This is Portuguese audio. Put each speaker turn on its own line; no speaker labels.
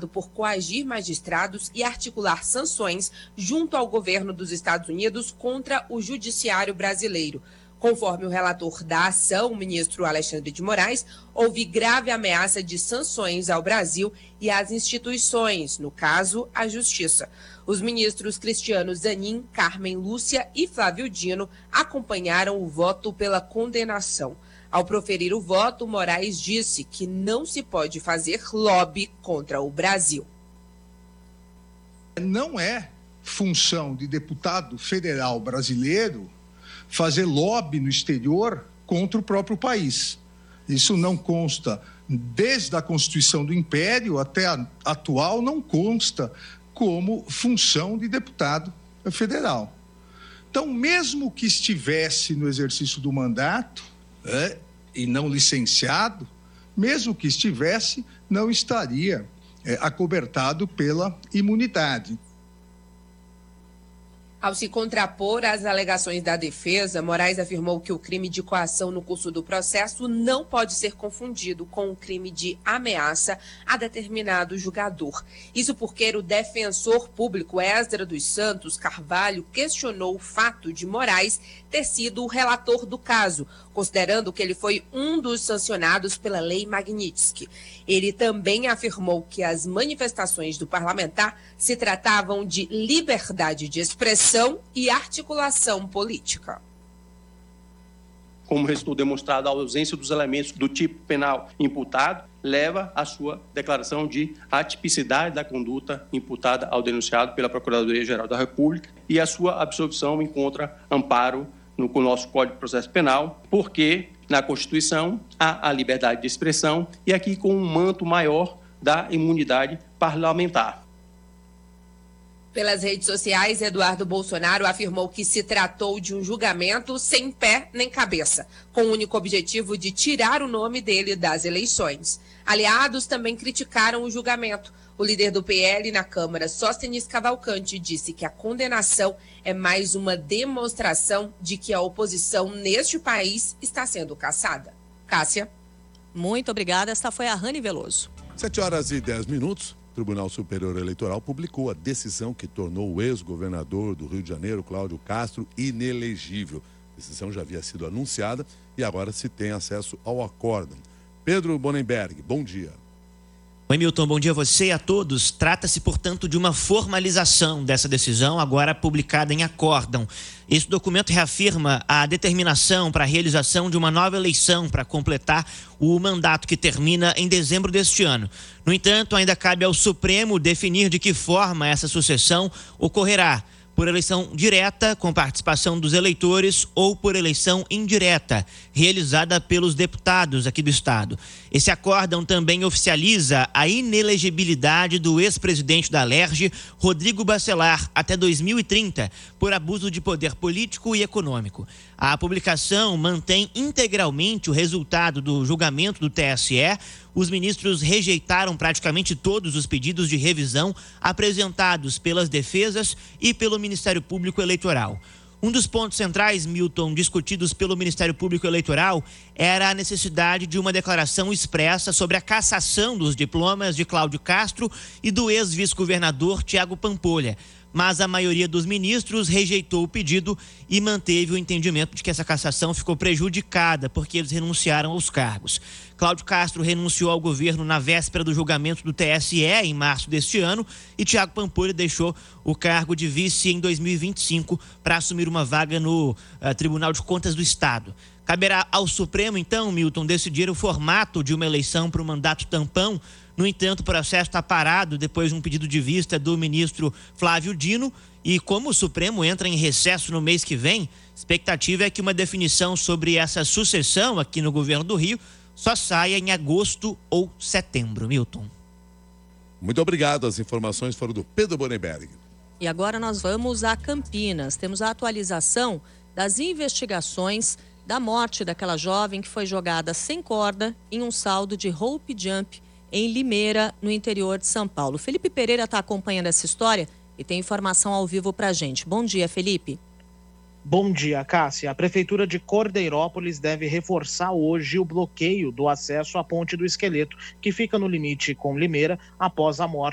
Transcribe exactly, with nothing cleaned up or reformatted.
acusado por coagir magistrados e articular sanções junto ao governo dos Estados Unidos contra o judiciário brasileiro. Conforme o relator da ação, o ministro Alexandre de Moraes, houve grave ameaça de sanções ao Brasil e às instituições, no caso, a Justiça. Os ministros Cristiano Zanin, Carmen Lúcia e Flávio Dino acompanharam o voto pela condenação. Ao proferir o voto, Moraes disse que não se pode fazer lobby contra o Brasil.
Não é função de deputado federal brasileiro fazer lobby no exterior contra o próprio país. Isso não consta, desde a Constituição do Império até a atual, não consta como função de deputado federal. Então, mesmo que estivesse no exercício do mandato, é, e não licenciado, mesmo que estivesse, não estaria é, acobertado pela imunidade.
Ao se contrapor às alegações da defesa, Moraes afirmou que o crime de coação no curso do processo não pode ser confundido com o crime de ameaça a determinado julgador. Isso porque o defensor público Esdra dos Santos Carvalho questionou o fato de Moraes ter sido o relator do caso, considerando que ele foi um dos sancionados pela Lei Magnitsky. Ele também afirmou que as manifestações do parlamentar se tratavam de liberdade de expressão e articulação política.
Como resultou demonstrado, a ausência dos elementos do tipo penal imputado leva à sua declaração de atipicidade da conduta imputada ao denunciado pela Procuradoria-Geral da República e a sua absolvição encontra amparo no nosso Código de Processo Penal, porque na Constituição há a liberdade de expressão e aqui com um manto maior da imunidade parlamentar.
Pelas redes sociais, Eduardo Bolsonaro afirmou que se tratou de um julgamento sem pé nem cabeça, com o único objetivo de tirar o nome dele das eleições. Aliados também criticaram o julgamento. O líder do P L na Câmara, Sóstenes Cavalcante, disse que a condenação é mais uma demonstração de que a oposição neste país está sendo caçada. Cássia.
Muito obrigada. Esta foi a Rani Veloso.
Sete horas e dez minutos. O Tribunal Superior Eleitoral publicou a decisão que tornou o ex-governador do Rio de Janeiro, Cláudio Castro, inelegível. A decisão já havia sido anunciada e agora se tem acesso ao acórdão. Pedro Bonenberg, bom dia.
Oi, Milton, bom dia a você e a todos. Trata-se, portanto, de uma formalização dessa decisão, agora publicada em acórdão. Esse documento reafirma a determinação para a realização de uma nova eleição para completar o mandato que termina em dezembro deste ano. No entanto, ainda cabe ao Supremo definir de que forma essa sucessão ocorrerá. Por eleição direta, com participação dos eleitores, ou por eleição indireta, realizada pelos deputados aqui do Estado. Esse acórdão também oficializa a inelegibilidade do ex-presidente da Alerj, Rodrigo Bacelar, até dois mil e trinta, por abuso de poder político e econômico. A publicação mantém integralmente o resultado do julgamento do T S E. Os ministros rejeitaram praticamente todos os pedidos de revisão apresentados pelas defesas e pelo Ministério Público Eleitoral. Um dos pontos centrais, Milton, discutidos pelo Ministério Público Eleitoral era a necessidade de uma declaração expressa sobre a cassação dos diplomas de Cláudio Castro e do ex-vice-governador Tiago Pampolha. Mas a maioria dos ministros rejeitou o pedido e manteve o entendimento de que essa cassação ficou prejudicada porque eles renunciaram aos cargos. Cláudio Castro renunciou ao governo na véspera do julgamento do T S E em março deste ano e Tiago Pampolha deixou o cargo de vice em dois mil e vinte e cinco para assumir uma vaga no uh, Tribunal de Contas do Estado. Caberá ao Supremo, então, Milton, decidir o formato de uma eleição para o mandato tampão. No entanto, o processo está parado depois de um pedido de vista do ministro Flávio Dino e como o Supremo entra em recesso no mês que vem, expectativa é que uma definição sobre essa sucessão aqui no governo do Rio só saia em agosto ou setembro. Milton.
Muito obrigado. As informações foram do Pedro Bonenberg.
E agora nós vamos a Campinas. Temos a atualização das investigações da morte daquela jovem que foi jogada sem corda em um saldo de rope jump em Limeira, no interior de São Paulo. Felipe Pereira está acompanhando essa história e tem informação ao vivo para a gente. Bom dia, Felipe.
Bom dia, Cássia. A Prefeitura de Cordeirópolis deve reforçar hoje o bloqueio do acesso à Ponte do Esqueleto, que fica no limite com Limeira após a morte